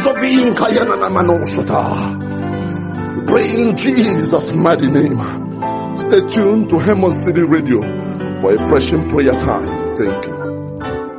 Zobin Kayana Manosota. We pray in Jesus' mighty name. Stay tuned to Hemon City Radio for a fresh prayer time. Thank you.